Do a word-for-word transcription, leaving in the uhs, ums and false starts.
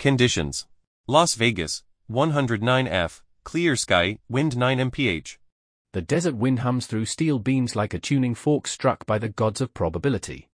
Conditions. Las Vegas, one hundred nine F, clear sky, wind nine miles per hour. The desert wind hums through steel beams like a tuning fork struck by the gods of probability.